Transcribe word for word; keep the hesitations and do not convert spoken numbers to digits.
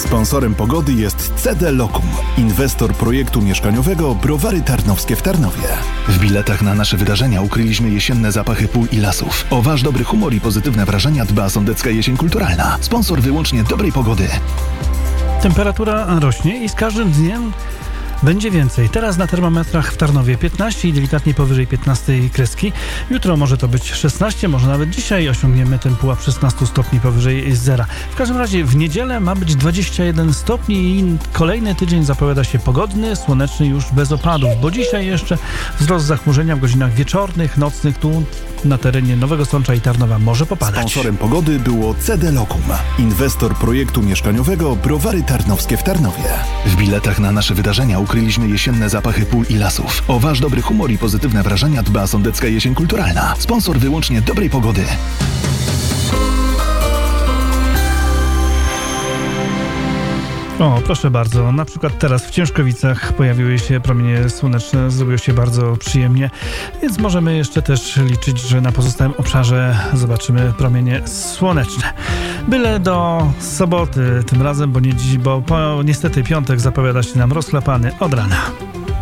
Sponsorem pogody jest C D Lokum, inwestor projektu mieszkaniowego Browary Tarnowskie w Tarnowie. W biletach na nasze wydarzenia ukryliśmy jesienne zapachy pól i lasów. O wasz dobry humor i pozytywne wrażenia dba Sądecka Jesień Kulturalna. Sponsor wyłącznie dobrej pogody. Temperatura rośnie i z każdym dniem będzie więcej. Teraz na termometrach w Tarnowie piętnaście i delikatnie powyżej piętnastej kreski. Jutro może to być szesnaście, może nawet dzisiaj osiągniemy ten pułap szesnaście stopni powyżej zera. W każdym razie w niedzielę ma być dwadzieścia jeden stopni i kolejny tydzień zapowiada się pogodny, słoneczny już bez opadów, bo dzisiaj jeszcze wzrost zachmurzenia w godzinach wieczornych, nocnych tu na terenie Nowego Sącza i Tarnowa może popadać. Sponsorem pogody było C D Lokum, inwestor projektu mieszkaniowego Browary Tarnowskie w Tarnowie. W biletach na nasze wydarzenia ukryliśmy jesienne zapachy pól i lasów. O wasz dobry humor i pozytywne wrażenia dba Sądecka Jesień Kulturalna. Sponsor wyłącznie dobrej pogody. O, proszę bardzo, na przykład teraz w Ciężkowicach pojawiły się promienie słoneczne, zrobiło się bardzo przyjemnie, więc możemy jeszcze też liczyć, że na pozostałym obszarze zobaczymy promienie słoneczne. Byle do soboty tym razem, bo nie dziś, bo po, niestety piątek zapowiada się nam rozchlapany od rana.